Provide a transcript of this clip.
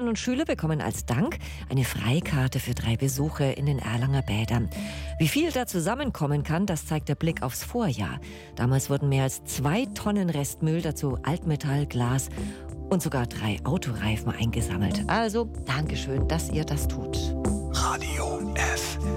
Schülerinnen und Schüler bekommen als Dank eine Freikarte für 3 Besuche in den Erlanger Bädern. Wie viel da zusammenkommen kann, das zeigt der Blick aufs Vorjahr. Damals wurden mehr als 2 Tonnen Restmüll, dazu Altmetall, Glas und sogar 3 Autoreifen eingesammelt. Also, Dankeschön, dass ihr das tut. Radio F.